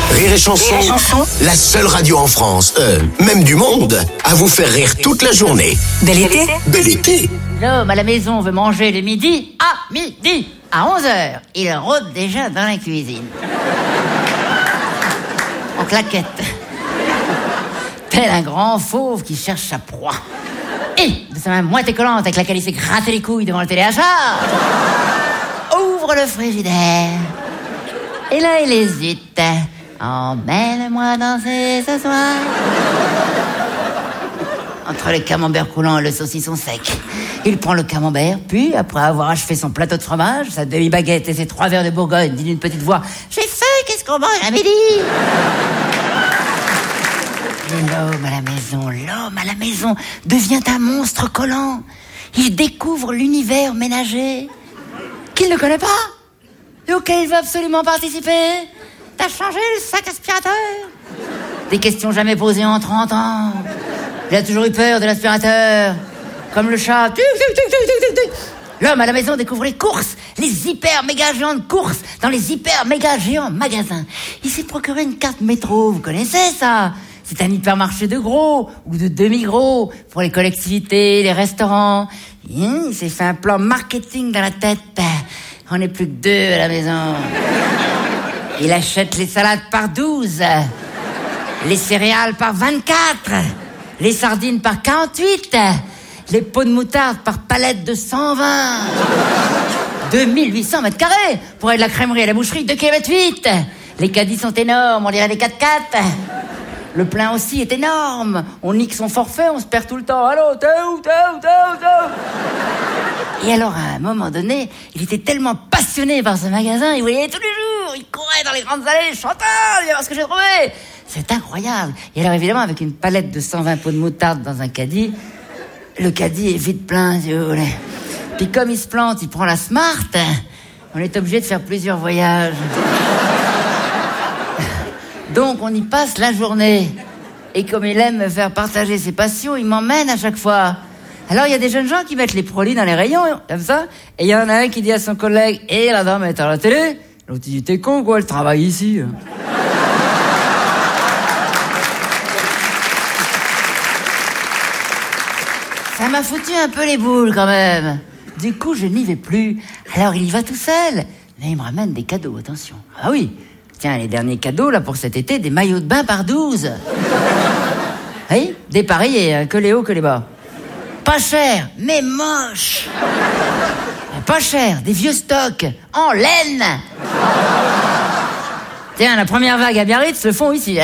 Rire et Chanson, la seule radio en France, même du monde, à vous faire rire toute la journée. Bel été. Bel été. L'homme à la maison veut manger le midi à midi. À 11h, il rôde déjà dans la cuisine. En claquette. Tel un grand fauve qui cherche sa proie. Et de sa main moite et collante avec laquelle il s'est gratté les couilles devant le téléachat, ouvre le frigidaire. Et là, il hésite. Emmène-moi danser ce soir. Entre le camembert coulant et le saucisson sec, il prend le camembert, puis, après avoir achevé son plateau de fromage, sa demi-baguette et ses 3 verres de Bourgogne, dit d'une petite voix: « J'ai faim, qu'est-ce qu'on mange à midi ?» Et l'homme à la maison devient un monstre collant. Il découvre l'univers ménager qu'il ne connaît pas et auquel il veut absolument participer. T'as changé le sac aspirateur? Des questions jamais posées en 30 ans. Il a toujours eu peur de l'aspirateur. Comme le chat. L'homme à la maison découvre les courses, les hyper méga géantes courses dans les hyper méga géants magasins. Il s'est procuré une carte métro, vous connaissez ça? C'est un hypermarché de gros ou de demi-gros pour les collectivités, les restaurants. Il s'est fait un plan marketing dans la tête. On n'est plus que 2 à la maison. Il achète les salades par 12, les céréales par 24, les sardines par 48, les pots de moutarde par palette de 120. 2800 mètres carrés pour aller de la crèmerie à la boucherie, 2,8 km. Les caddies sont énormes, on dirait des 4x4. Le plein aussi est énorme. On nique son forfait, on se perd tout le temps. Allô, t'es où? Et alors, à un moment donné, il était tellement passionné par ce magasin, il voyait tous les jours, il courait dans les grandes allées, chantant, viens voir ce que j'ai trouvé. C'est incroyable. Et alors, évidemment, avec une palette de 120 pots de moutarde dans un caddie, le caddie est vite plein, si vous voulez. Puis comme il se plante, il prend la Smart, on est obligé de faire plusieurs voyages. Donc, on y passe la journée. Et comme il aime me faire partager ses passions, il m'emmène à chaque fois. Alors, il y a des jeunes gens qui mettent les produits dans les rayons, comme ça. Et il y en a un qui dit à son collègue: « Et la dame est à la télé ?» L'autre dit: « T'es con, quoi, elle travaille ici. » Ça m'a foutu un peu les boules, quand même. Du coup, je n'y vais plus. Alors, il y va tout seul. Mais il me ramène des cadeaux, attention. Ah oui. Tiens, les derniers cadeaux, là, pour cet été, des maillots de bain par 12. Oui, dépareillés, que les hauts, que les bas. Pas cher, mais moche. Pas cher, des vieux stocks, en laine. Tiens, la première vague à Biarritz se font ici.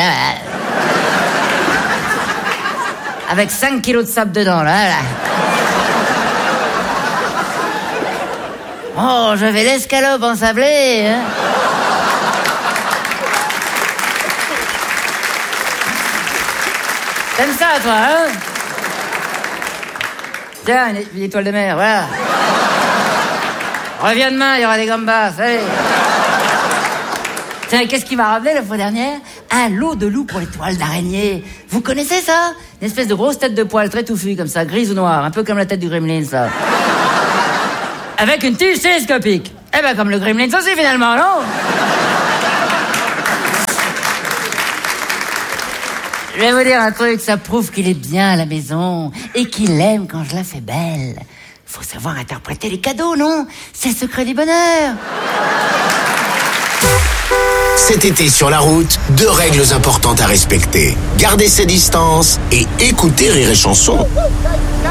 Avec 5 kilos de sable dedans, là. Oh, j'avais l'escalope ensablée, hein. T'aimes ça, toi, hein? Tiens, une étoile de mer, voilà. Reviens demain, il y aura des gambas, allez. Tiens, qu'est-ce qui m'a ramené la fois dernière? Un lot de loup pour les toiles d'araignée. Vous connaissez ça? Une espèce de grosse tête de poil très touffue, comme ça, grise ou noire, un peu comme la tête du Gremlin, ça. Avec une tige télescopique. Eh ben, comme le Gremlin aussi, finalement, non? Je vais vous dire un truc, ça prouve qu'il est bien à la maison et qu'il aime quand je la fais belle. Faut savoir interpréter les cadeaux, non? C'est le secret du bonheur. Cet été sur la route, 2 règles importantes à respecter. Garder ses distances et écouter Rire et Chanson.